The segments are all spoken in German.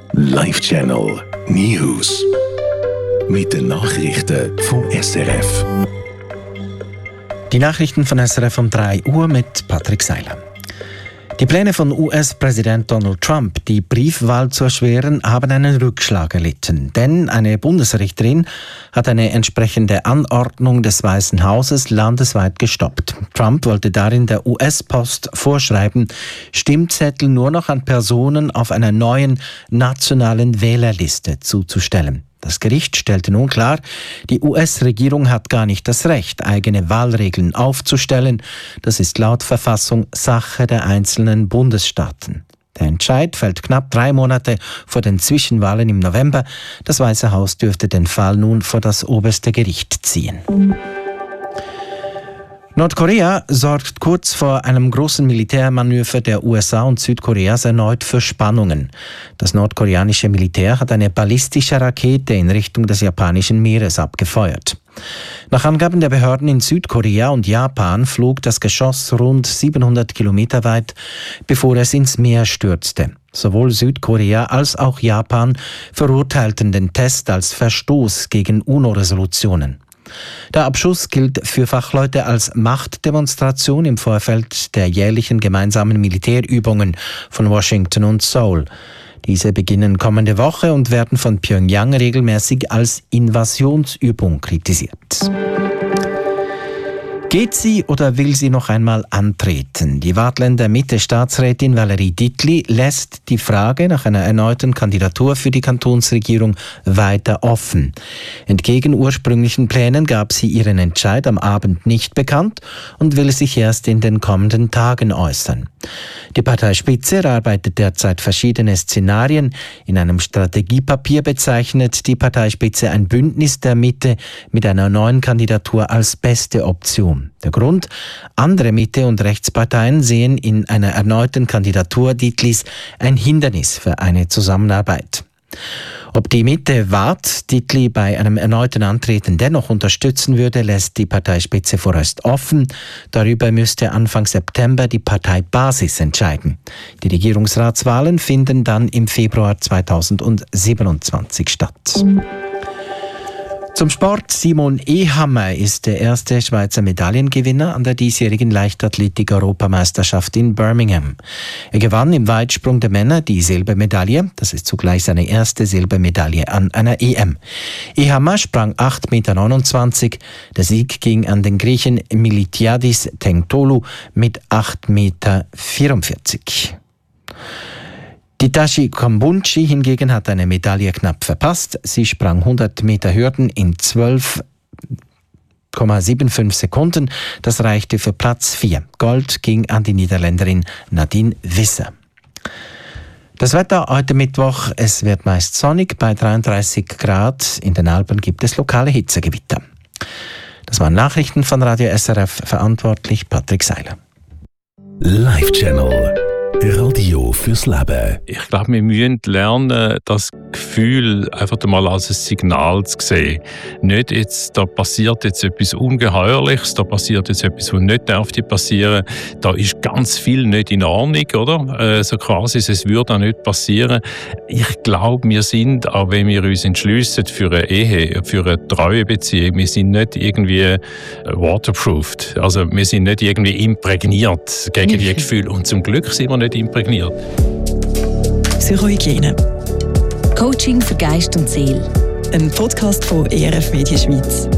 Live-Channel News. Mit den Nachrichten vom SRF. Die Nachrichten von SRF um 3 Uhr mit Patrick Seiler. Die Pläne von US-Präsident Donald Trump, die Briefwahl zu erschweren, haben einen Rückschlag erlitten. Denn eine Bundesrichterin hat eine entsprechende Anordnung des Weißen Hauses landesweit gestoppt. Trump wollte darin der US-Post vorschreiben, Stimmzettel nur noch an Personen auf einer neuen nationalen Wählerliste zuzustellen. Das Gericht stellte nun klar, die US-Regierung hat gar nicht das Recht, eigene Wahlregeln aufzustellen. Das ist laut Verfassung Sache der einzelnen Bundesstaaten. Der Entscheid fällt knapp 3 Monate vor den Zwischenwahlen im November. Das Weiße Haus dürfte den Fall nun vor das oberste Gericht ziehen. Nordkorea sorgt kurz vor einem großen Militärmanöver der USA und Südkoreas erneut für Spannungen. Das nordkoreanische Militär hat eine ballistische Rakete in Richtung des japanischen Meeres abgefeuert. Nach Angaben der Behörden in Südkorea und Japan flog das Geschoss rund 700 Kilometer weit, bevor es ins Meer stürzte. Sowohl Südkorea als auch Japan verurteilten den Test als Verstoß gegen UNO-Resolutionen. Der Abschuss gilt für Fachleute als Machtdemonstration im Vorfeld der jährlichen gemeinsamen Militärübungen von Washington und Seoul. Diese beginnen kommende Woche und werden von Pyongyang regelmäßig als Invasionsübung kritisiert. Geht sie oder will sie noch einmal antreten? Die Waadtländer Mitte-Staatsrätin Valerie Dietli lässt die Frage nach einer erneuten Kandidatur für die Kantonsregierung weiter offen. Entgegen ursprünglichen Plänen gab sie ihren Entscheid am Abend nicht bekannt und will sich erst in den kommenden Tagen äußern. Die Parteispitze erarbeitet derzeit verschiedene Szenarien. In einem Strategiepapier bezeichnet die Parteispitze ein Bündnis der Mitte mit einer neuen Kandidatur als beste Option. Der Grund? Andere Mitte- und Rechtsparteien sehen in einer erneuten Kandidatur Dietlis ein Hindernis für eine Zusammenarbeit. Ob die Mitte Dietli bei einem erneuten Antreten dennoch unterstützen würde, lässt die Parteispitze vorerst offen. Darüber müsste Anfang September die Parteibasis entscheiden. Die Regierungsratswahlen finden dann im Februar 2027 statt. Zum Sport. Simon Ehammer ist der erste Schweizer Medaillengewinner an der diesjährigen Leichtathletik-Europameisterschaft in Birmingham. Er gewann im Weitsprung der Männer die Silbermedaille. Das ist zugleich seine erste Silbermedaille an einer EM. Ehammer sprang 8,29 Meter. Der Sieg ging an den Griechen Militiadis Tengtolu mit 8,44 Meter. Die Tashi Kambunchi hingegen hat eine Medaille knapp verpasst. Sie sprang 100 Meter Hürden in 12,75 Sekunden. Das reichte für Platz 4. Gold ging an die Niederländerin Nadine Visser. Das Wetter heute Mittwoch, es wird meist sonnig bei 33 Grad. In den Alpen gibt es lokale Hitzegewitter. Das waren Nachrichten von Radio SRF, verantwortlich Patrick Seiler. Live-Channel Radio fürs Leben. Ich glaube, wir müssen lernen, das Gefühl einfach mal als ein Signal zu sehen. Nicht jetzt, da passiert jetzt etwas Ungeheuerliches, da passiert jetzt etwas, was nicht passieren darf. Da ist ganz viel nicht in Ordnung, oder? So quasi, es würde auch nicht passieren. Ich glaube, wir sind, auch wenn wir uns entschliessen für eine Ehe, für eine treue Beziehung, wir sind nicht irgendwie waterproofed. Also wir sind nicht irgendwie imprägniert gegen die Gefühle. Und zum Glück sind wir nicht imprägniert. Psychohygiene. Coaching für Geist und Seele. Ein Podcast von ERF Media Schweiz.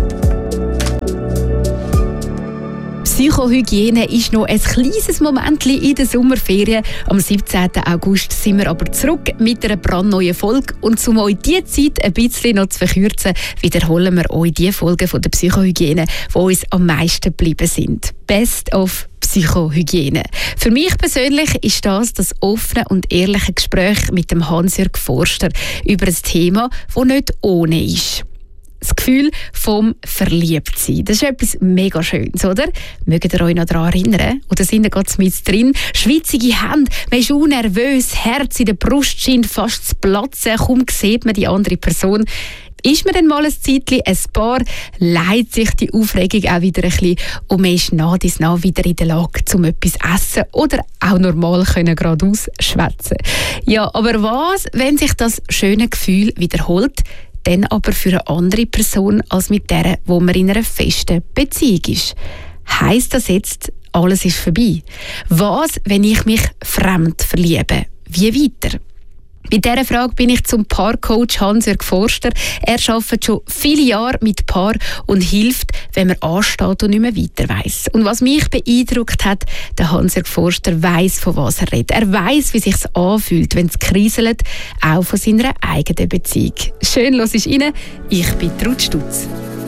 Psychohygiene ist noch ein kleines Momentchen in der Sommerferien. Am 17. August sind wir aber zurück mit einer brandneuen Folge. Und um euch diese Zeit ein bisschen noch zu verkürzen, wiederholen wir euch die Folgen von der Psychohygiene, die uns am meisten geblieben sind. Best of Psychohygiene. Für mich persönlich ist das offene und ehrliche Gespräch mit dem Hans-Jörg Forster über ein Thema, das nicht ohne ist. Das Gefühl vom Verliebtsein. Das ist etwas mega Schönes, oder? Mögt ihr euch noch daran erinnern? Oder sind ihr gerade mit drin? Schwitzige Hände, man ist unnervös, Herz in der Brust scheint fast zu platzen, kaum sieht man die andere Person. Ist man dann mal ein Zeitchen ein Paar, leidet sich die Aufregung auch wieder ein bisschen und man ist nach dies nach wieder in der Lage, um etwas zu essen oder auch normal geradeaus schwätzen. Ja, aber was, wenn sich das schöne Gefühl wiederholt, dann aber für eine andere Person als mit der, wo man in einer festen Beziehung ist? Heisst das jetzt, alles ist vorbei? Was, wenn ich mich fremd verliebe? Wie weiter? Bei dieser Frage bin ich zum Paarcoach Hans-Jörg Forster. Er arbeitet schon viele Jahre mit Paaren und hilft, wenn man ansteht und nicht mehr weiter weiss. Und was mich beeindruckt hat, der Hans-Jörg Forster weiss, von was er redet. Er weiss, wie es sich anfühlt, wenn es kriselt, auch von seiner eigenen Beziehung. Schön, hörst du rein. Ich bin Ruth Stutz.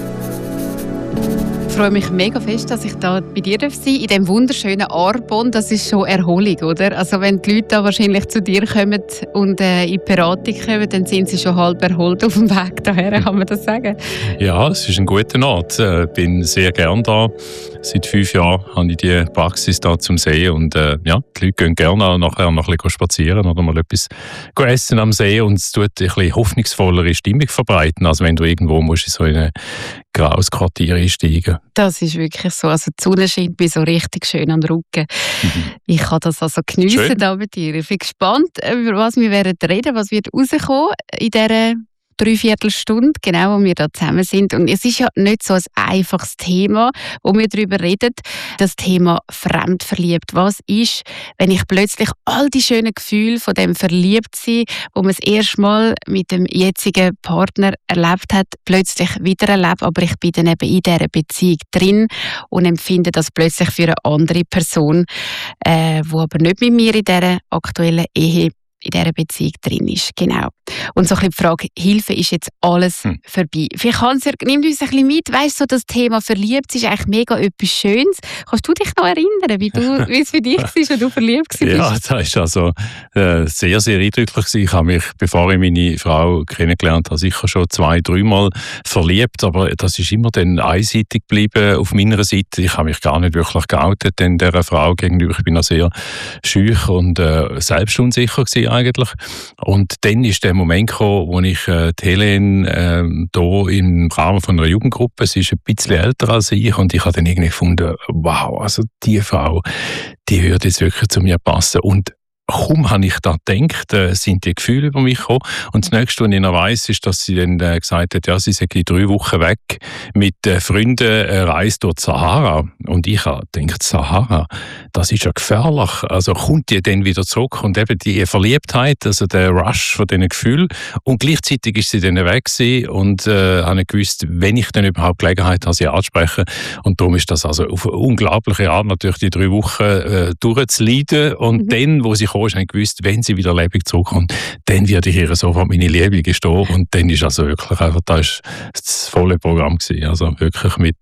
Ich freue mich mega fest, dass ich da bei dir sein darf, in diesem wunderschönen Arbon. Das ist schon Erholung, oder? Also wenn die Leute da wahrscheinlich zu dir kommen und in die Beratung kommen, dann sind sie schon halb erholt auf dem Weg daher, kann man das sagen? Ja, es ist ein guter Ort. Ich bin sehr gern da. Seit 5 Jahren habe ich die Praxis da zum See und ja, die Leute gehen gerne nachher noch ein bisschen spazieren oder mal etwas essen am See und es tut ein bisschen hoffnungsvollere Stimmung verbreiten, als wenn du irgendwo musst in so eine graues Quartier einsteigen. Das ist wirklich so. Also die Sonne scheint mir so richtig schön am Rücken. Ich kann das also geniessen da mit dir. Ich bin gespannt, über was wir werden reden, was wird rauskommen in dieser 3/4 Stunde, genau, wo wir da zusammen sind. Und es ist ja nicht so ein einfaches Thema, wo wir darüber reden. Das Thema fremdverliebt. Was ist, wenn ich plötzlich all die schönen Gefühle von dem Verliebtsein, wo man das erste Mal mit dem jetzigen Partner erlebt hat, plötzlich wieder erlebt, aber ich bin dann eben in dieser Beziehung drin und empfinde das plötzlich für eine andere Person, die aber nicht mit mir in dieser aktuellen Ehe in dieser Beziehung drin ist. Genau. Und so ein bisschen die Frage, Hilfe, ist jetzt alles vorbei? Vielleicht Hans-Jörg, nimm uns ein bisschen mit, weißt du, so das Thema verliebt ist eigentlich mega etwas Schönes. Kannst du dich noch erinnern, wie es für dich war, als du verliebt warst? Ja, das war also sehr, sehr eindrücklich. Ich habe mich, bevor ich meine Frau kennengelernt habe, sicher schon 2-3 Mal verliebt, aber das ist immer dann einseitig geblieben auf meiner Seite. Ich habe mich gar nicht wirklich geoutet dieser Frau gegenüber. Ich bin noch sehr schüch und selbstunsicher gewesen eigentlich. Und dann ist der Moment gekommen, wo ich die Helene hier im Rahmen von einer Jugendgruppe, sie ist ein bisschen älter als ich, und ich habe dann irgendwie gefunden, wow, also die Frau, die würde jetzt wirklich zu mir passen. Und kaum habe ich da gedacht, sind die Gefühle über mich gekommen. Und das Nächste, was ich noch weiss, ist, dass sie dann gesagt hat, ja, sie sei 3 Wochen weg mit Freunden, reist durch die Sahara. Und ich habe gedacht, Sahara, das ist ja gefährlich. Also kommt die dann wieder zurück? Und eben die Verliebtheit, also der Rush von diesen Gefühlen. Und gleichzeitig ist sie dann weg gewesen und habe nicht gewusst, wenn ich dann überhaupt Gelegenheit habe, sie anzusprechen. Und darum ist das also auf eine unglaubliche Art natürlich die 3 Wochen durchzuleiden. Und dann, wo sie kam, habe ich gewusst, wenn sie wieder lebendig zurückkommt, dann werde ich ihr sofort meine Liebe gestehen. Und dann ist also wirklich einfach, das volle Programm gewesen. Also wirklich mit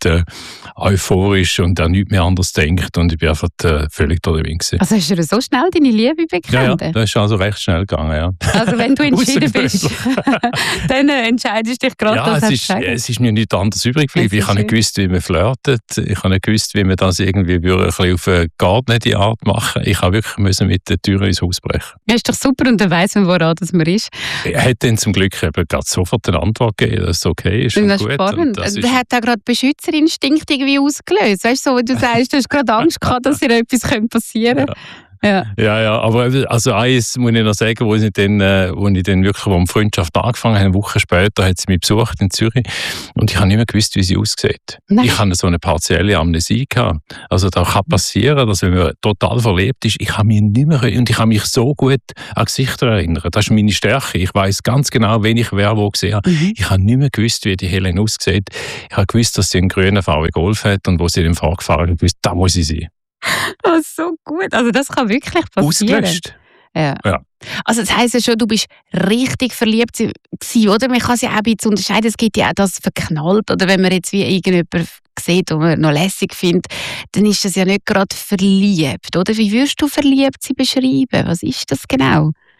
euphorisch und an nichts mehr anderes denkt. Und ich bin einfach völlig da drin gewesen. Also hast du so schnell deine Liebe bekannt? Ja, das ist also recht schnell gegangen, ja. Also wenn du entschieden bist, dann entscheidest du dich gerade, ja, es ist mir nichts anderes übrig geblieben. Ich habe nicht gewusst, wie man flirtet. Ich habe nicht gewusst, wie man das irgendwie ein bisschen auf eine geordnete Art machen. Ich habe wirklich müssen mit der Tür ins Haus brechen. Ja, ist doch super, und dann weiss man, woran das man ist. Er hat dann zum Glück eben gerade sofort eine Antwort gegeben, dass es okay ist. Das ist gut. Spannend. Der hat auch gerade Beschützerinstinkt irgendwie ausgelöst. Weißt du, so, wenn du sagst, du hast gerade Angst gehabt, dass dir etwas passieren könnte. Ja, aber also eins muss ich noch sagen, wo ich dann wirklich, wo die Freundschaft angefangen habe, eine Woche später, hat sie mich besucht in Zürich und ich habe nicht mehr gewusst, wie sie aussieht. Nein. Ich hatte so eine partielle Amnesie gehabt. Also da kann passieren, dass wenn man total verlebt ist, ich kann mich nicht mehr, und ich kann mich so gut an Gesichter erinnern. Das ist meine Stärke. Ich weiss ganz genau, wen ich wer wo gesehen habe. Ich habe nicht mehr gewusst, wie die Helene aussieht. Ich habe gewusst, dass sie einen grünen VW Golf hat, und wo sie den vorgefahren hat, gewusst, da muss ich sein. Oh, so gut. Also das kann wirklich passieren. Ausgelöscht. Ja. Also das heisst ja schon, du bist richtig verliebt gewesen, oder? Man kann es ja auch ein bisschen unterscheiden. Es gibt ja auch das verknallt, oder wenn man jetzt wie irgendjemand sieht, den man noch lässig findet, dann ist das ja nicht gerade verliebt, oder? Wie würdest du verliebt sie beschreiben? Was ist das genau?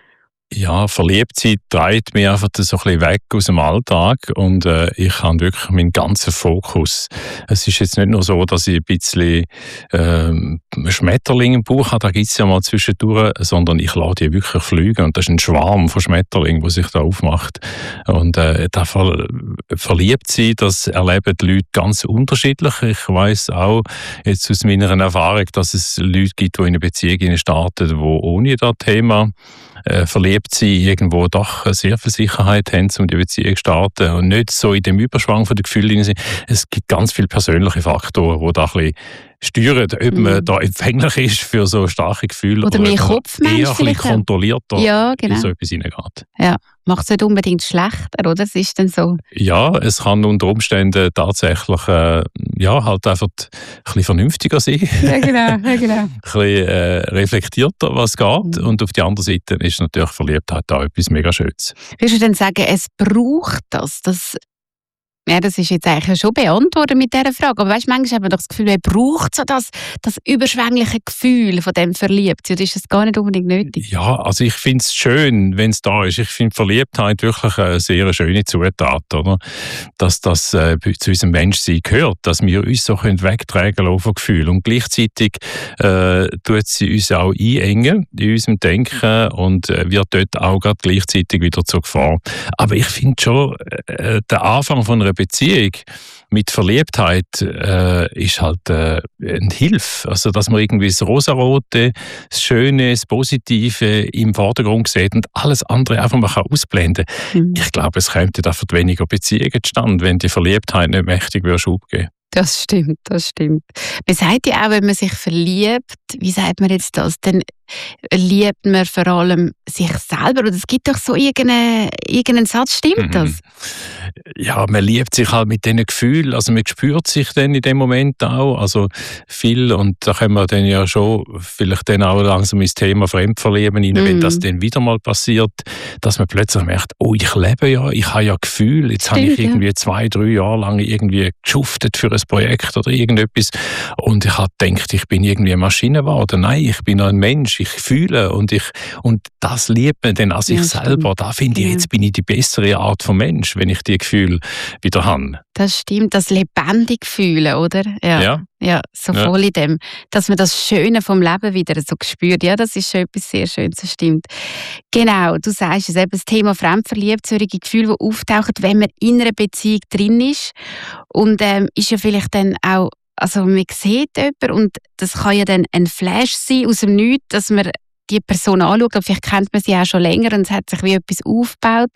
Ja, Verliebtheit treibt mich einfach so ein bisschen weg aus dem Alltag und ich habe wirklich meinen ganzen Fokus. Es ist jetzt nicht nur so, dass ich ein bisschen Schmetterlinge im Bauch habe, da gibt es ja mal zwischendurch, sondern ich lasse die wirklich fliegen und das ist ein Schwarm von Schmetterlingen, der sich da aufmacht. Und da verliebt sein, das erleben die Leute ganz unterschiedlich. Ich weiss auch jetzt aus meiner Erfahrung, dass es Leute gibt, die in eine Beziehung starten, die ohne das Thema verliebt sein irgendwo doch sehr viel Sicherheit haben, um die Beziehung zu starten und nicht so in dem Überschwang von den Gefühlen sind. Es gibt ganz viele persönliche Faktoren, die da ein bisschen steuern, ob man da empfänglich ist für so starke Gefühle oder mehr Kopfmensch eher ein bisschen kontrollierter in so etwas hineingeht. Ja, macht es nicht unbedingt schlechter, oder? Es ist dann so. Ja, es kann unter Umständen tatsächlich halt einfach ein bisschen vernünftiger sein. Ja, genau. Ein bisschen reflektierter, was geht. Und auf der anderen Seite ist natürlich Verliebtheit auch etwas mega Schönes. Würdest du denn sagen, es braucht das? Ja, das ist jetzt eigentlich schon beantwortet mit dieser Frage. Aber weißt, manchmal hat man doch das Gefühl, man braucht so das überschwängliche Gefühl von dem Verliebtsein. Oder ist das gar nicht unbedingt nötig? Ja, also ich finde es schön, wenn es da ist. Ich finde Verliebtheit wirklich eine sehr schöne Zutat, oder? Dass das zu unserem Menschsein gehört, dass wir uns so wegtragen lassen von Gefühlen. Und gleichzeitig tut sie uns auch einengen in unserem Denken und wird dort auch gerade gleichzeitig wieder zur Gefahr. Aber ich finde schon, der Anfang von einer Beziehung mit Verliebtheit ist halt eine Hilfe. Also, dass man irgendwie das Rosarote, das Schöne, das Positive im Vordergrund sieht und alles andere einfach mal ausblenden kann. Ich glaube, es käme einfach weniger Beziehungen zustande, wenn die Verliebtheit nicht mächtig Schub geben. Das stimmt. Man sagt ja auch, wenn man sich verliebt, wie sagt man jetzt das, dann liebt man vor allem sich selber. Oder es gibt doch so irgendeinen Satz, stimmt das? Ja, man liebt sich halt mit diesen Gefühlen, also man spürt sich dann in dem Moment auch, also viel, und da können wir dann ja schon vielleicht dann auch langsam ins Thema Fremdverlieben rein, wenn das dann wieder mal passiert, dass man plötzlich merkt, oh, ich lebe ja, ich habe ja Gefühle, jetzt habe ich irgendwie 2-3 Jahre lang irgendwie geschuftet für ein Projekt oder irgendetwas und ich habe gedacht, ich bin irgendwie eine Maschine geworden. Nein, ich bin ein Mensch, ich fühle und das liebt man dann an sich selber. Da finde ich, jetzt bin ich die bessere Art von Mensch, wenn ich die Gefühle wieder habe. Das stimmt, das lebendig fühlen, oder? Ja, so voll in dem, dass man das Schöne vom Leben wieder so spürt. Ja, das ist schon etwas sehr Schönes, das stimmt. Genau, du sagst es eben, das Thema Fremdverliebt, solche Gefühle, die auftauchen, wenn man in einer Beziehung drin ist. Und ist ja vielleicht dann auch, also man sieht jemanden und das kann ja dann ein Flash sein aus dem Nichts, dass man die Person anschaut, aber vielleicht kennt man sie auch schon länger und es hat sich wie etwas aufgebaut.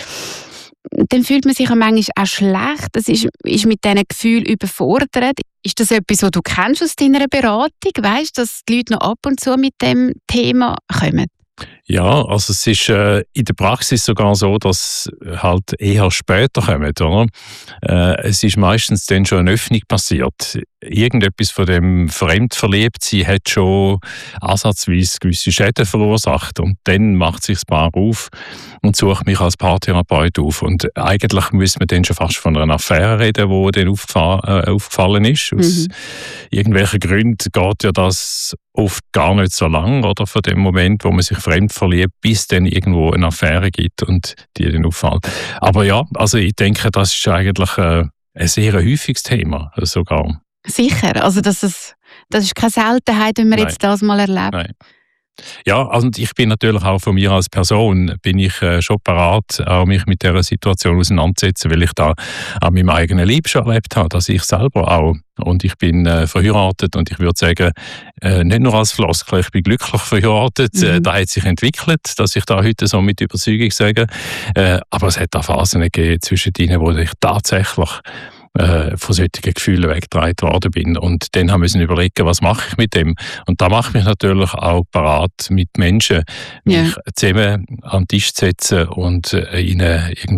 Dann fühlt man sich auch manchmal auch schlecht. Das ist mit diesen Gefühlen überfordert. Ist das etwas, was du kennst aus deiner Beratung? Weißt du, dass die Leute noch ab und zu mit dem Thema kommen? Ja, also es ist in der Praxis sogar so, dass halt eher später kommen, oder? Es ist meistens dann schon eine Öffnung passiert. Irgendetwas von dem Fremdverliebtsein hat schon ansatzweise gewisse Schäden verursacht und dann macht sich das Paar auf und sucht mich als Paartherapeut auf. Und eigentlich müssen wir dann schon fast von einer Affäre reden, die dann aufgefallen ist. Aus irgendwelchen Gründen geht ja das oft gar nicht so lang, oder, von dem Moment, wo man sich fremd verliebt, bis dann irgendwo eine Affäre gibt und die dann auffällt. Aber ja, also ich denke, das ist eigentlich ein sehr häufiges Thema sogar. Sicher, also das ist keine Seltenheit, wenn man jetzt das mal erlebt. Nein. Ja, also ich bin natürlich auch von mir als Person bin ich schon bereit, auch mich mit dieser Situation auseinanderzusetzen, weil ich da an meinem eigenen Leben schon erlebt habe, dass ich selber auch. Und ich bin verheiratet und ich würde sagen, nicht nur als Floskel, ich bin glücklich verheiratet. Da hat sich entwickelt, dass ich da heute so mit Überzeugung sage. Aber es hat auch Phasen gegeben zwischen denen, wo ich tatsächlich von solchen Gefühlen weggetragen worden bin. Und dann haben wir überlegen, was mache ich mit dem? Und da mache ich mich natürlich auch bereit, mit Menschen mich zusammen an den Tisch zu setzen und ihnen irgendwo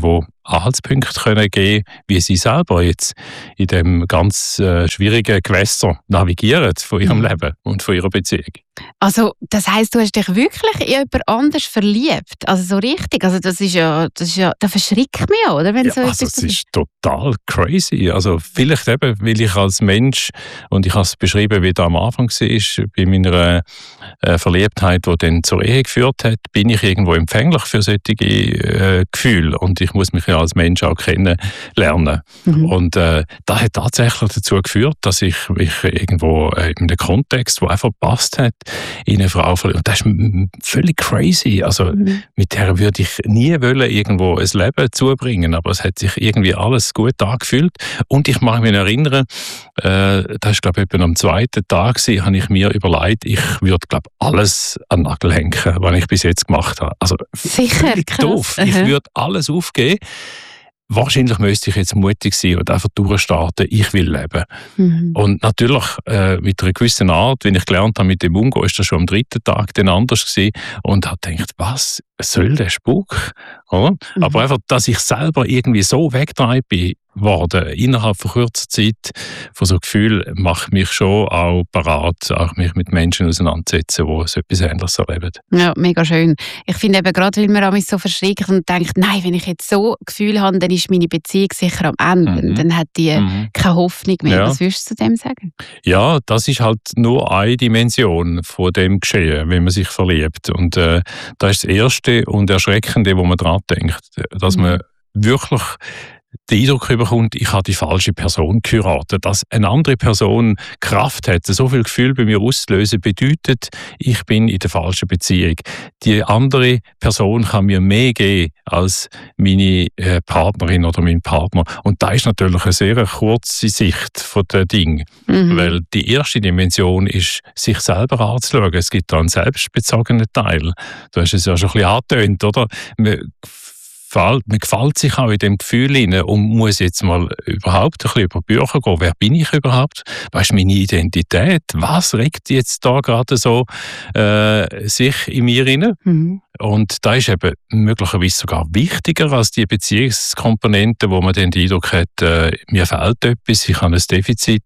Anhaltspunkte können geben, wie sie selber jetzt in dem ganz schwierigen Gewässer navigieren von ihrem Leben und von ihrer Beziehung. Also, das heisst, du hast dich wirklich in jemand anders verliebt? Also so richtig? Also das ist ja, das verschrickt mich ja, oder? Wenn Ja, so also etwas es ist total crazy. Also vielleicht eben, weil ich als Mensch, und ich habe es beschrieben, wie das am Anfang war, bei meiner Verliebtheit, die dann zur Ehe geführt hat, bin ich irgendwo empfänglich für solche Gefühle. Und ich muss mich ja als Mensch auch kennenlernen. Und das hat tatsächlich dazu geführt, dass ich irgendwo in einem Kontext, der einfach gepasst hat, in eine Frau verliebt. Und das ist völlig crazy. Also mit der würde ich nie wollen, irgendwo ein Leben zubringen, aber es hat sich irgendwie alles gut angefühlt. Und ich mag mich erinnern, das war glaube ich etwa am zweiten Tag, habe ich mir überlegt, ich würde glaube alles an den Nagel hängen, was ich bis jetzt gemacht habe. Also sicher völlig doof. Ich würde alles aufgeben. Wahrscheinlich müsste ich jetzt mutig sein und einfach durchstarten, ich will leben. Und natürlich mit einer gewissen Art, wenn ich gelernt habe, mit dem umgehen, ist das schon am dritten Tag dann anders gewesen und habe gedacht, was soll der Spuk? Oder? Aber einfach, dass ich selber irgendwie so weggetragen bin worden, innerhalb von kurzer Zeit, von so Gefühl, macht mich schon auch parat, auch mich mit Menschen auseinandersetzen, die so etwas Ähnliches erleben. Ja, mega schön. Ich finde eben gerade, weil man mich so verschreckt und denkt, nein, wenn ich jetzt so Gefühl habe, dann ist meine Beziehung sicher am Ende. Dann hat die keine Hoffnung mehr. Ja. Was würdest du zu dem sagen? Ja, das ist halt nur eine Dimension von dem Geschehen, wenn man sich verliebt. Und das ist das Erste und Erschreckende, wo man dran denkt, dass man wirklich den Eindruck bekommt, ich habe die falsche Person geheiratet. Dass eine andere Person Kraft hat, so viel Gefühl bei mir auszulösen, bedeutet, ich bin in der falschen Beziehung. Die andere Person kann mir mehr geben als meine Partnerin oder mein Partner. Und da ist natürlich eine sehr kurze Sicht von den Dingen. Weil die erste Dimension ist, sich selber anzuschauen. Es gibt da einen selbstbezogenen Teil. Du hast es ja schon ein bisschen angetönt, oder? Man gefällt sich auch in dem Gefühl hinein und muss jetzt mal überhaupt ein bisschen über Bücher gehen. Wer bin ich überhaupt? Was ist meine Identität? Was regt jetzt da gerade so sich in mir hinein? Und da ist eben möglicherweise sogar wichtiger als die Beziehungskomponente, wo man dann den Eindruck hat, mir fehlt etwas, ich habe ein Defizit,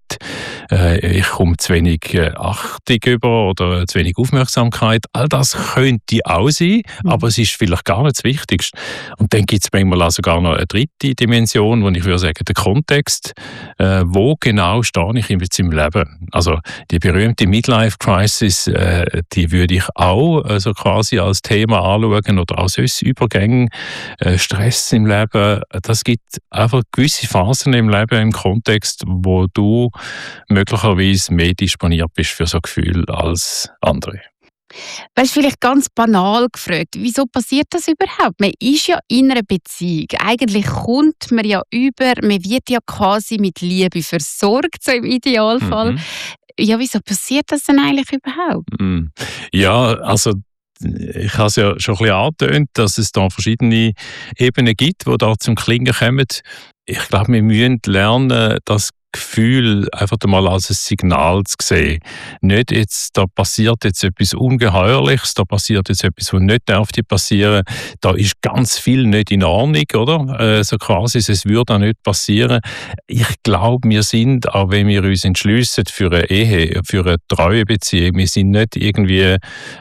ich komme zu wenig Achtung über oder zu wenig Aufmerksamkeit. All das könnte auch sein, aber es ist vielleicht gar nicht das Wichtigste. Und dann gibt es manchmal auch sogar noch eine dritte Dimension, wo ich würde sagen, der Kontext, wo genau stehe ich in meinem Leben. Also die berühmte Midlife-Crisis, die würde ich auch also quasi als Thema anschauen oder auch sonst Übergänge, Stress im Leben. Das gibt einfach gewisse Phasen im Leben, im Kontext, wo du möglicherweise mehr disponiert bist für so Gefühle als andere. Weißt du, vielleicht ganz banal gefragt, wieso passiert das überhaupt? Man ist ja in einer Beziehung. Eigentlich kommt man ja über, man wird ja quasi mit Liebe versorgt, so im Idealfall. Ja, wieso passiert das denn eigentlich überhaupt? Ja, also ich habe es ja schon ein bisschen angetönt, dass es da verschiedene Ebenen gibt, die da zum Klingen kommen. Ich glaube, wir müssen lernen, das Gefühl einfach mal als ein Signal zu sehen. Nicht jetzt, da passiert jetzt etwas Ungeheuerliches, da passiert jetzt etwas, was nicht passieren darf. Da ist ganz viel nicht in Ordnung, oder? So quasi, es würde auch nicht passieren. Ich glaube, wir sind, auch wenn wir uns entschliessen für eine Ehe, für eine treue Beziehung, wir sind nicht irgendwie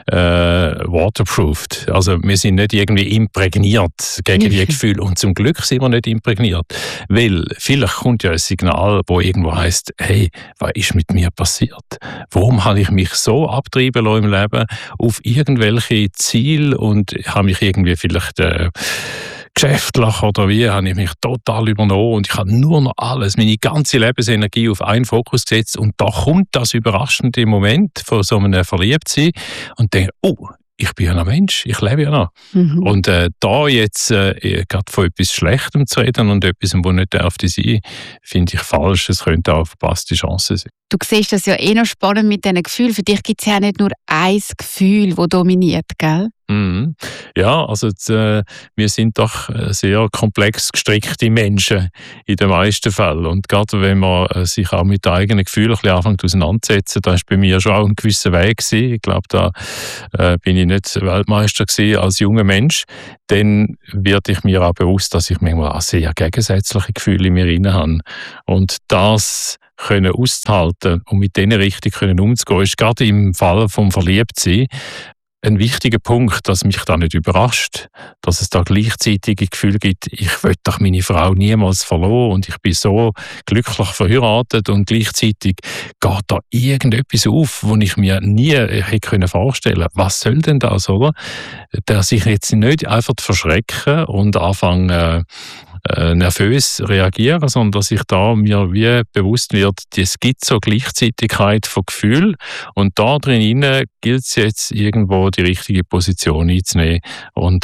waterproofed. Also wir sind nicht irgendwie imprägniert gegen die Gefühle. Und zum Glück sind wir nicht imprägniert. Weil vielleicht kommt ja ein Signal, wo irgendwo heisst, hey, was ist mit mir passiert? Warum habe ich mich so abtreiben lassen im Leben auf irgendwelche Ziele und habe mich irgendwie vielleicht geschäftlich oder wie, habe ich mich total übernommen und ich habe nur noch alles, meine ganze Lebensenergie auf einen Fokus gesetzt und da kommt das überraschende Moment von so einem Verliebtsein und denke, ich bin ja noch Mensch, ich lebe ja noch. Und da jetzt gerade von etwas Schlechtem zu reden und etwas, was nicht darf sein, finde ich falsch. Es könnte auch eine verpasste Chance sein. Du siehst das ja noch spannend mit diesen Gefühlen. Für dich gibt es ja nicht nur ein Gefühl, das dominiert, gell? Ja, also wir sind doch sehr komplex gestrickte Menschen in den meisten Fällen. Und gerade wenn man sich auch mit den eigenen Gefühlen ein bisschen anfängt auseinanderzusetzen, da ist bei mir schon auch ein gewisser Weg gewesen. Ich glaube, da bin ich nicht Weltmeister gewesen als junger Mensch. Dann werde ich mir auch bewusst, dass ich manchmal auch sehr gegensätzliche Gefühle in mir drin habe. Und das können auszuhalten und mit denen richtig umzugehen, ist gerade im Fall vom Verliebtsein ein wichtiger Punkt, dass mich da nicht überrascht, dass es da gleichzeitige Gefühle gibt, ich will doch meine Frau niemals verloren und ich bin so glücklich verheiratet und gleichzeitig geht da irgendetwas auf, wo ich mir nie hätte vorstellen können. Was soll denn das, oder? Dass ich jetzt nicht einfach verschrecken und anfangen nervös reagieren, sondern dass ich da mir wie bewusst wird, es gibt so Gleichzeitigkeit von Gefühl und da drin gilt es jetzt irgendwo die richtige Position einzunehmen. Und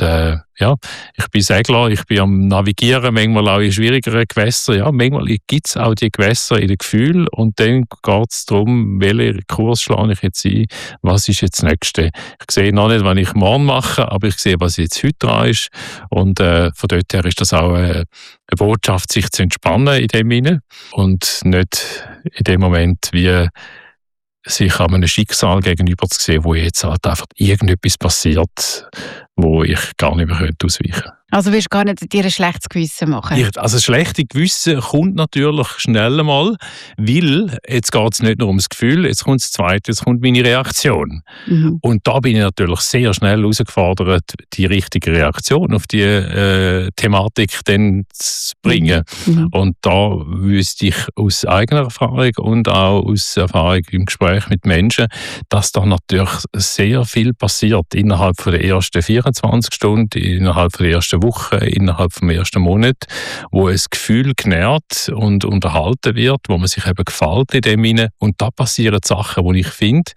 ich bin Segler, ich bin am Navigieren, manchmal auch in schwierigeren Gewässern. Ja, manchmal gibt es auch die Gewässer in den Gefühlen und dann geht es darum, welchen Kurs schlage ich jetzt ein, was ist jetzt das Nächste. Ich sehe noch nicht, was ich morgen mache, aber ich sehe, was jetzt heute dran ist. Und von dort her ist das auch eine Botschaft, sich zu entspannen in dem Sinne und nicht in dem Moment wie sich an einem Schicksal gegenüber zu sehen, wo jetzt halt einfach irgendetwas passiert, wo ich gar nicht mehr ausweichen könnte. Also willst du gar nicht dir ein schlechtes Gewissen machen? Also das schlechte Gewissen kommt natürlich schnell mal, weil jetzt geht es nicht nur ums Gefühl, jetzt kommt das Zweite, jetzt kommt meine Reaktion. Und da bin ich natürlich sehr schnell herausgefordert, die richtige Reaktion auf die Thematik dann zu bringen. Und da wüsste ich aus eigener Erfahrung und auch aus Erfahrung im Gespräch mit Menschen, dass da natürlich sehr viel passiert innerhalb der ersten 24 Stunden, innerhalb der ersten Woche, innerhalb vom ersten Monat, wo ein Gefühl genährt und unterhalten wird, wo man sich eben gefällt in dem hinein. Und da passieren Sachen, wo ich finde,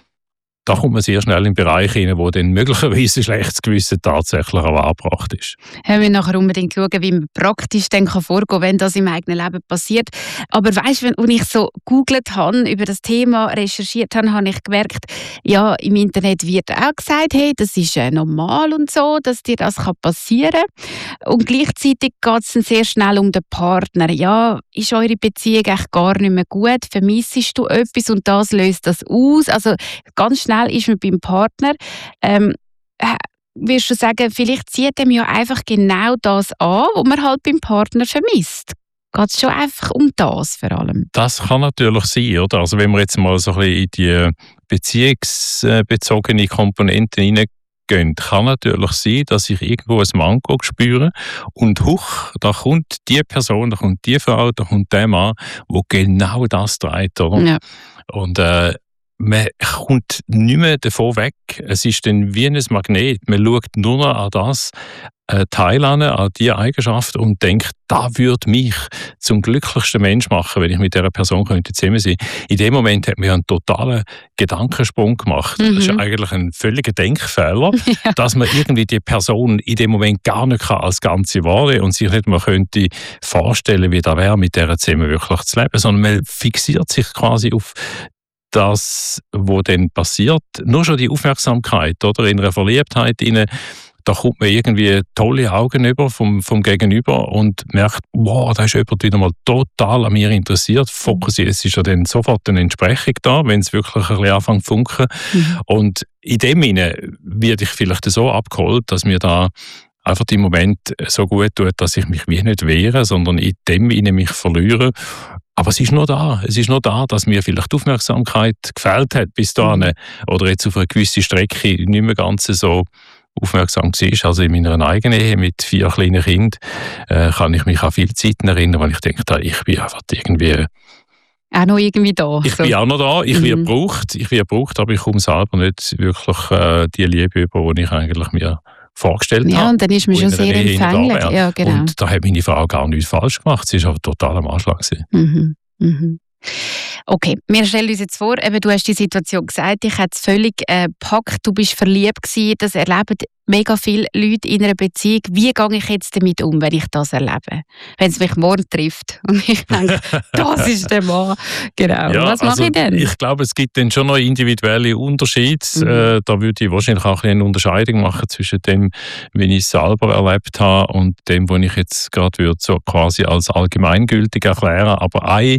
da kommt man sehr schnell in den Bereich hinein, wo dann möglicherweise ein schlechtes Gewissen tatsächlich angebracht ist. Wir müssen nachher unbedingt schauen, wie man praktisch dann vorgehen kann, wenn das im eigenen Leben passiert. Aber weißt du, als ich so gegoogelt habe, über das Thema recherchiert habe, habe ich gemerkt, ja, im Internet wird auch gesagt, hey, das ist normal und so, dass dir das passieren kann. Und gleichzeitig geht es dann sehr schnell um den Partner. Ja, ist eure Beziehung eigentlich gar nicht mehr gut? Vermissest du etwas und das löst das aus? Also ganz schnell ist man beim Partner. Würdest du sagen, vielleicht zieht ihm ja einfach genau das an, was man halt beim Partner vermisst? Geht es schon einfach um das vor allem? Das kann natürlich sein, oder? Also wenn wir jetzt mal so ein bisschen in die beziehungsbezogene Komponenten hineingehen, kann natürlich sein, dass ich irgendwo ein Manko spüre und da kommt die Person, da kommt die Frau, da kommt der Mann, der genau das trägt, oder? Ja. Und man kommt nicht mehr davon weg. Es ist dann wie ein Magnet. Man schaut nur noch an das Teil an diese Eigenschaft und denkt, das würde mich zum glücklichsten Mensch machen, wenn ich mit dieser Person zusammen sein könnte. In dem Moment hat man einen totalen Gedankensprung gemacht. Das ist eigentlich ein völliger Denkfehler, dass man irgendwie die Person in dem Moment gar nicht als Ganze wahrnehmen und sich nicht mal könnte vorstellen, wie das wäre, mit dieser zusammen wirklich zu leben, sondern man fixiert sich quasi auf das, was dann passiert. Nur schon die Aufmerksamkeit, oder, in einer Verliebtheit rein, da kommt man irgendwie tolle Augen über vom Gegenüber und merkt, wow, da ist jemand wieder mal total an mir interessiert. Fokussiert, es ist ja dann sofort eine Entsprechung da, wenn es wirklich ein bisschen anfängt zu funken. Und in dem Sinne werde ich vielleicht so abgeholt, dass mir da einfach im Moment so gut tut, dass ich mich wie nicht wehre, sondern in dem Sinne mich verliere. Aber es ist nur da. Es ist nur da, dass mir vielleicht die Aufmerksamkeit gefehlt hat bis dahin oder jetzt auf einer gewissen Strecke nicht mehr ganz so aufmerksam war. Also in meiner eigenen Ehe mit 4 kleinen Kindern kann ich mich an viele Zeiten erinnern, weil ich denke, ich bin einfach irgendwie auch noch irgendwie da. Ich bin auch noch da, ich werde gebraucht, aber ich komme selber nicht wirklich die Liebe über, die ich eigentlich mir vorgestellt habe. Ja, und dann ist man schon sehr empfänglich. Ja, genau. Und da hat meine Frau gar nichts falsch gemacht. Sie war aber total am Anschlag. Okay, wir stellen uns jetzt vor, eben, du hast die Situation gesagt, ich hätte es völlig gepackt, du bist verliebt gewesen, das erleben mega viele Leute in einer Beziehung. Wie gehe ich jetzt damit um, wenn ich das erlebe? Wenn es mich morgen trifft und ich denke, das ist der Mann. Genau, ja, was mache ich denn? Ich glaube, es gibt dann schon noch individuelle Unterschiede. Da würde ich wahrscheinlich auch eine Unterscheidung machen zwischen dem, wie ich es selber erlebt habe und dem, was ich jetzt gerade so quasi als allgemeingültig erklären. Aber eine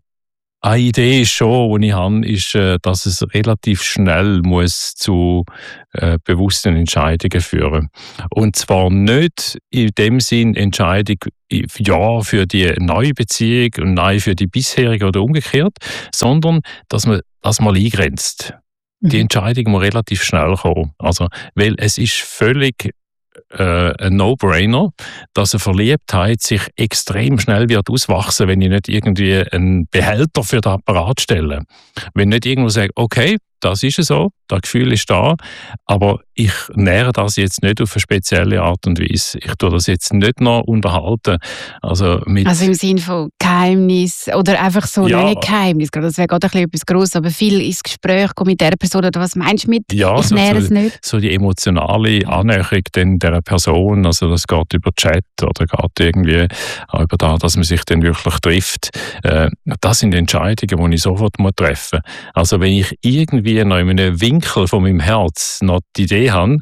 Idee ist schon, die ich habe, ist, dass es relativ schnell muss zu bewussten Entscheidungen führen. Und zwar nicht in dem Sinn Entscheidung ja für die neue Beziehung und nein für die bisherige oder umgekehrt, sondern dass man das mal eingrenzt. Die Entscheidung muss relativ schnell kommen. Also, weil es ist völlig ein No-Brainer, dass eine Verliebtheit sich extrem schnell wird auswachsen, wenn ich nicht irgendwie einen Behälter für den Apparat stelle. Wenn nicht irgendwo sage, okay, das ist es so, das Gefühl ist da, aber ich nähere das jetzt nicht auf eine spezielle Art und Weise. Ich tue das jetzt nicht noch unterhalten. Also im Sinne von Geheimnis oder einfach so, nicht Geheimnis, das wäre gerade etwas Grosses, aber viel ins Gespräch kommen mit dieser Person oder was meinst du mit, ich nähere es nicht? So die emotionale Annäherung dieser Person, also das geht über Chat oder geht irgendwie auch über das, dass man sich dann wirklich trifft. Das sind Entscheidungen, die ich sofort treffen muss. Also wenn ich irgendwie noch in einem Winkel von meinem Herz noch die Idee habe,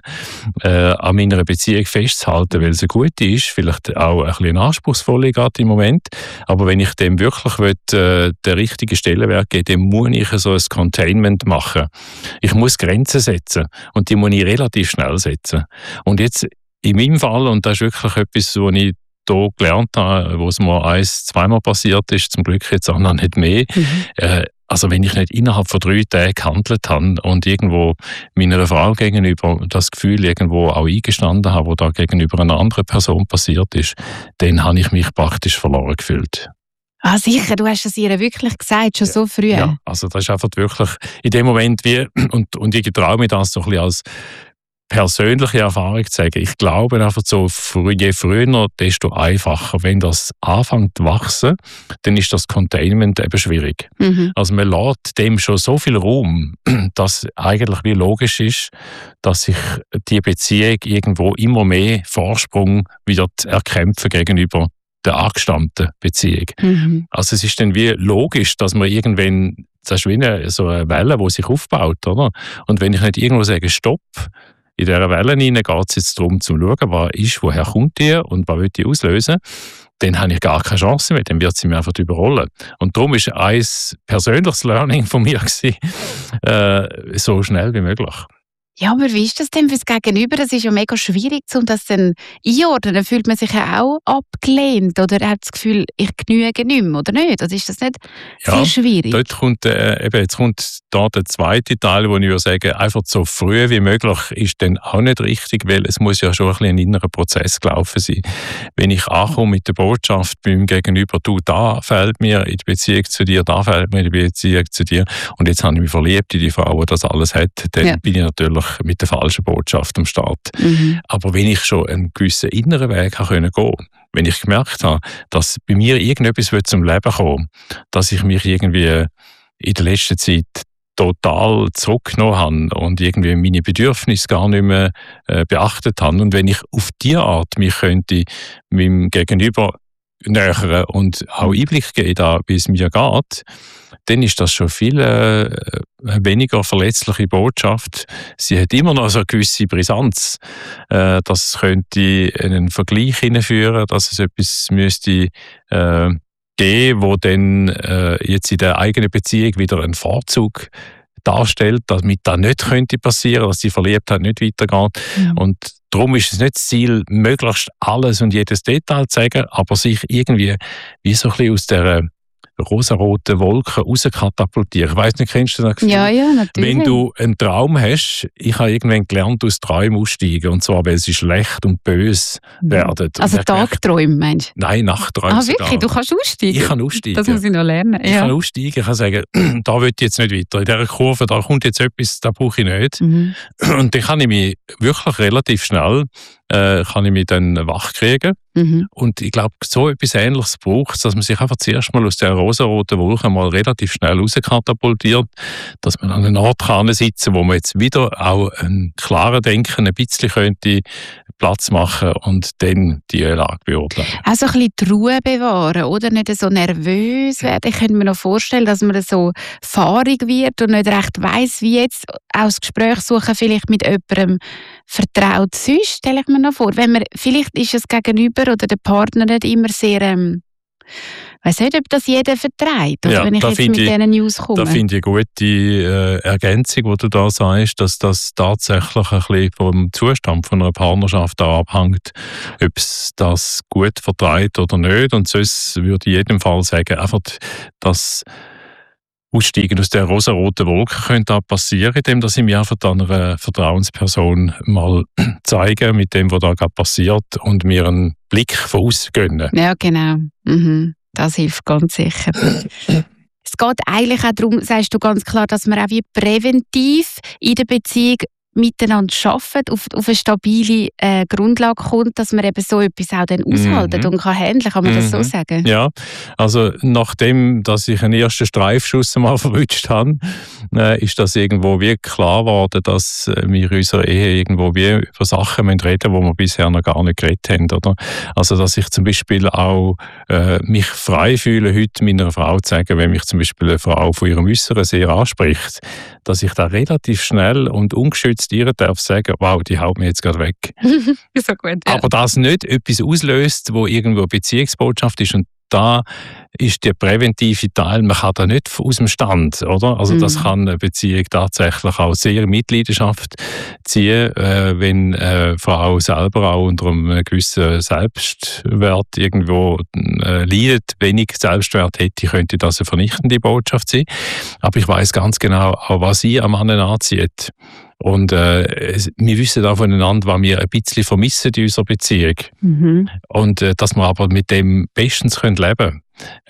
an meiner Beziehung festzuhalten, weil sie gut ist, vielleicht auch ein bisschen anspruchsvoll gerade im Moment, aber wenn ich dem wirklich den richtigen Stellenwert geben will, dann muss ich so ein Containment machen. Ich muss Grenzen setzen und die muss ich relativ schnell setzen. Und jetzt in meinem Fall, und das ist wirklich etwas, was ich hier gelernt habe, wo es mir 1-2 Mal passiert ist, zum Glück jetzt auch noch nicht mehr, also wenn ich nicht innerhalb von 3 Tagen gehandelt habe und irgendwo meiner Frau gegenüber das Gefühl irgendwo auch eingestanden habe, was da gegenüber einer anderen Person passiert ist, dann habe ich mich praktisch verloren gefühlt. Ah, sicher, du hast es ihr wirklich gesagt, schon so früh. Ja, also das ist einfach wirklich in dem Moment und ich traue mir das so ein bisschen als persönliche Erfahrung zu sagen. Ich glaube einfach so, je früher, desto einfacher. Wenn das anfängt zu wachsen, dann ist das Containment eben schwierig. Also man lässt dem schon so viel Raum, dass eigentlich wie logisch ist, dass sich die Beziehung irgendwo immer mehr Vorsprung wird erkämpfen gegenüber der angestammten Beziehung. Also es ist dann wie logisch, dass man irgendwann, das ist wie so eine Welle, die sich aufbaut, oder? Und wenn ich nicht irgendwo sage, Stopp, in dieser Welle geht es jetzt darum, zu schauen, was ist, woher kommt die und was will die auslösen, dann habe ich gar keine Chance mehr, dann wird sie mir einfach überrollen. Und darum war ein persönliches Learning von mir so schnell wie möglich. Ja, aber wie ist das denn fürs Gegenüber? Das ist ja mega schwierig, um das dann einordnen. Dann fühlt man sich ja auch abgelehnt oder hat das Gefühl, ich genüge nicht mehr, oder nicht? Also ist das nicht sehr schwierig? Dort kommt, jetzt kommt da der zweite Teil, wo ich würde sagen, einfach so früh wie möglich ist dann auch nicht richtig, weil es muss ja schon ein bisschen ein innerer Prozess gelaufen sein. Wenn ich ankomme mit der Botschaft beim Gegenüber, du, da fehlt mir in der Beziehung zu dir, da fehlt mir in der Beziehung zu dir und jetzt habe ich mich verliebt in die Frau, die das alles hat, dann bin ich natürlich mit der falschen Botschaft am Start. Aber wenn ich schon einen gewissen inneren Weg gehen konnte, wenn ich gemerkt habe, dass bei mir irgendetwas zum Leben kommen will, dass ich mich irgendwie in der letzten Zeit total zurückgenommen habe und irgendwie meine Bedürfnisse gar nicht mehr beachtet habe. Und wenn ich auf diese Art mich könnte meinem Gegenüber nähern und auch Einblick geben, wie es mir geht, dann ist das schon viel weniger verletzliche Wo sie hat immer noch so eine gewisse Brisanz. Das könnte einen Vergleich hinführen, dass es etwas müsste geben, wo dann jetzt in der eigenen Beziehung wieder einen Vorzug darstellt, damit das nicht könnte passieren, dass die Verliebtheit nicht weitergeht. Und darum ist es nicht das Ziel, möglichst alles und jedes Detail zu sagen, aber sich irgendwie wie so ein bisschen aus der rosaroten Wolken rauskatapultieren. Ich weiss nicht, kennst du das Gefühl? Ja, natürlich. Wenn du einen Traum hast, ich habe irgendwann gelernt, aus Träumen aussteigen, und zwar, weil sie schlecht und böse werden. Also Tagträume, meinst du? Nein, Nachträume. Ah, wirklich? Sogar. Du kannst aussteigen? Ich kann aussteigen. Das muss ich noch lernen. Ich kann aussteigen, ich kann sagen, da will ich jetzt nicht weiter. In dieser Kurve, da kommt jetzt etwas, das brauche ich nicht. Und dann kann ich mich wirklich relativ schnell kann ich mich dann wach kriegen. Und ich glaube, so etwas Ähnliches braucht es, dass man sich einfach zuerst mal aus der rosaroten Wolke mal relativ schnell rauskatapultiert, dass man an einen Ort kann sitzen, wo man jetzt wieder auch ein klares Denken ein bisschen könnte Platz machen und dann die Lage beurteilen. Also ein bisschen die Ruhe bewahren, oder? Nicht so nervös werden. Ich könnte mir noch vorstellen, dass man so fahrig wird und nicht recht weiss, wie jetzt auch das Gespräch suchen, vielleicht mit jemandem vertraut sonst, stelle ich mir noch vor. Wenn man, vielleicht ist es Gegenüber oder der Partner nicht immer sehr, ich weiss nicht, ob das jeder vertreibt, also wenn ich jetzt mit diesen News komme. Da finde ich eine gute Ergänzung, die du da sagst, dass das tatsächlich ein bisschen vom Zustand von einer Partnerschaft abhängt, ob es das gut vertreibt oder nicht. Und sonst würde ich in jedem Fall sagen, einfach das Aussteigen aus der rosaroten Wolke könnte auch passieren, indem ich mir einfach an einer Vertrauensperson mal zeige, mit dem, was da gerade passiert, und mir einen Blick von außen gönnen. Ja, genau. Das hilft ganz sicher. Es geht eigentlich auch darum, sagst du ganz klar, dass man auch wie präventiv in der Beziehung miteinander arbeitet, auf eine stabile Grundlage kommt, dass man eben so etwas auch dann aushalten und kann handeln, kann man das so sagen? Ja, also nachdem, dass ich einen ersten Streifschuss mal verwünscht habe, ist das irgendwo wie klar geworden, dass wir in unserer Ehe irgendwo wie über Sachen reden müssen, die wir bisher noch gar nicht geredet haben, oder? Also dass ich zum Beispiel auch mich frei fühle, heute meiner Frau zu sagen, wenn mich zum Beispiel eine Frau von ihrem Äußeren sehr anspricht, dass ich da relativ schnell und ungeschützt ihr darf sagen, wow, die haut mir jetzt gerade weg. So gut, ja. Aber das nicht etwas auslöst, wo irgendwo eine Beziehungsbotschaft ist, und da ist der präventive Teil, man kann da nicht aus dem Stand, oder? Also das kann eine Beziehung tatsächlich auch sehr in Mitleidenschaft ziehen, wenn eine Frau selber auch unter einem gewissen Selbstwert irgendwo leidet. Wenig Selbstwert hätte, könnte das eine vernichtende Botschaft sein. Aber ich weiß ganz genau, auch was sie am Mann anzieht. Und wir wissen auch voneinander, was wir ein bisschen vermissen in unserer Beziehung. Und dass wir aber mit dem bestens leben können.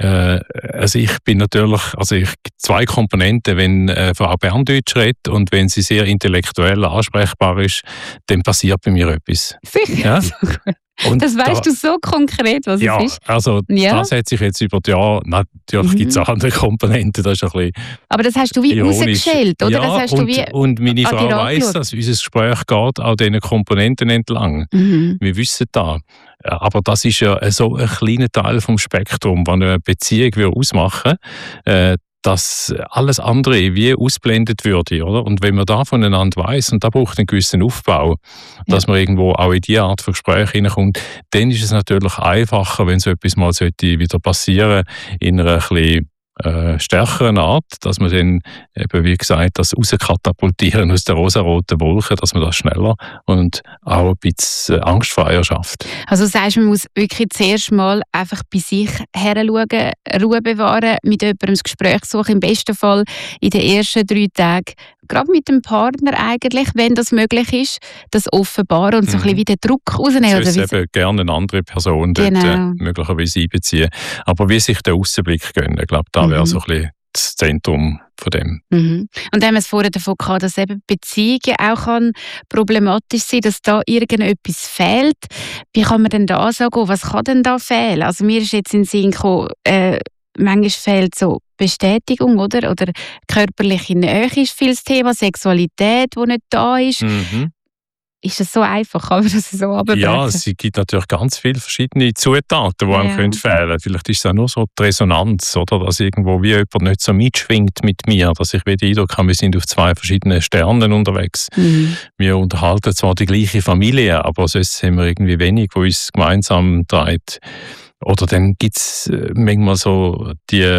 Also ich bin natürlich, zwei Komponenten, wenn Frau Berndeutsch redet und wenn sie sehr intellektuell ansprechbar ist, dann passiert bei mir etwas. Sicher, ja? so gut. Und das weißt du so konkret, was es ist? Also das hat sich jetzt über die Jahre, natürlich gibt es auch andere Komponenten, das ist ein bisschen aber das hast du wie rausgeschält, oder? Ja, das hast du wie und meine Frau weiss, dass unser Gespräch geht an diesen Komponenten entlang. Wir wissen das. Aber das ist ja so ein kleiner Teil vom Spektrum, was eine Beziehung ausmachen würde, dass alles andere wie ausblendet würde, oder? Und wenn man da voneinander weiss, und da braucht einen gewissen Aufbau, dass man irgendwo auch in diese Art von Gespräch hineinkommt, dann ist es natürlich einfacher, wenn so etwas mal wieder passieren sollte, in einer bisschen stärkeren Art, dass man dann eben, wie gesagt, das rauskatapultieren aus der rosaroten Wolke, dass man das schneller und auch ein bisschen angstfreier schafft. Also sagst du, man muss wirklich zuerst mal einfach bei sich heranschauen, Ruhe bewahren, mit jemandem das Gespräch suchen, im besten Fall in den ersten 3 Tagen, gerade mit dem Partner eigentlich, wenn das möglich ist, das offenbaren und so ein bisschen wie den Druck rausnehmen. Sonst eben gerne eine andere Person dort möglicherweise einbeziehen. Aber wie sich den Aussenblick gönnen, ich glaube, da wäre so ein bisschen das Zentrum von dem. Und haben wir es vorher davon gehabt, dass eben Beziehungen auch problematisch sein kann, dass da irgendetwas fehlt. Wie kann man denn da sagen, was kann denn da fehlen? Also mir ist jetzt in den Sinn gekommen, manchmal fehlt so Bestätigung, oder körperliche Nähe ist viel das Thema, Sexualität, die nicht da ist. Ist das so einfach? Kann man das so runterbrechen? Ja, es gibt natürlich ganz viele verschiedene Zutaten, die einem fehlen können. Vielleicht ist es auch nur so die Resonanz, oder? Dass irgendwo wie jemand nicht so mitschwingt mit mir, dass ich wieder den Eindruck habe, wir sind auf 2 verschiedenen Sternen unterwegs. Wir unterhalten zwar die gleiche Familie, aber sonst haben wir irgendwie wenig, wo uns gemeinsam treibt. Oder dann gibt es manchmal so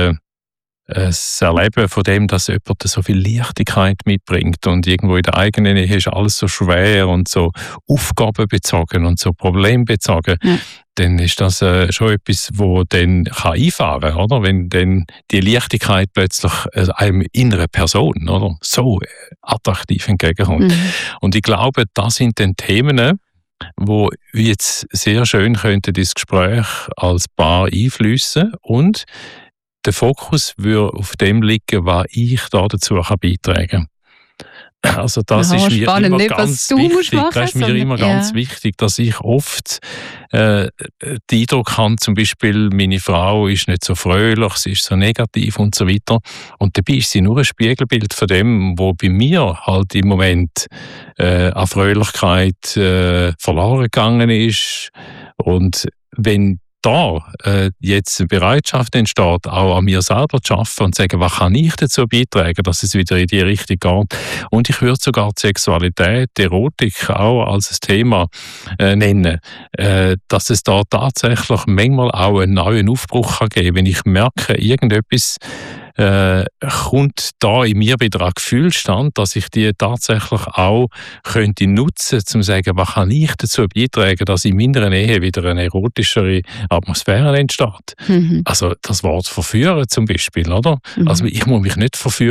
das Erleben von dem, dass jemand so viel Leichtigkeit mitbringt und irgendwo in der eigenen Ehe ist alles so schwer und so aufgabenbezogen und so problembezogen, dann ist das schon etwas, wo dann einfahren kann, oder? Wenn dann die Leichtigkeit plötzlich einem inneren Person, oder? So attraktiv entgegenkommt. Und ich glaube, das sind dann Themen, wo jetzt sehr schön könnte das Gespräch als Paar einfließen und der Fokus würde auf dem liegen, was ich da dazu beitragen kann. Also das ist mir spannend, immer nicht, ganz was du wichtig. machen, Das ist mir immer ganz wichtig, dass ich oft den Eindruck habe, zum Beispiel, meine Frau ist nicht so fröhlich, sie ist so negativ und so weiter. Und dabei ist sie nur ein Spiegelbild von dem, was bei mir halt im Moment an Fröhlichkeit verloren gegangen ist. Und wenn da jetzt eine Bereitschaft entsteht, auch an mir selber zu arbeiten und zu sagen, was kann ich dazu beitragen, dass es wieder in die Richtung geht. Und ich würde sogar die Sexualität, die Erotik auch als ein Thema nennen, dass es da tatsächlich manchmal auch einen neuen Aufbruch kann geben. Wenn ich merke, irgendetwas kommt da in mir wieder ein Gefühlsstand, dass ich die tatsächlich auch könnte nutzen, um zu sagen, was kann ich dazu beitragen, dass in meiner Ehe wieder eine erotischere Atmosphäre entsteht. Also das Wort verführen zum Beispiel, oder? Also ich muss mich nicht verführen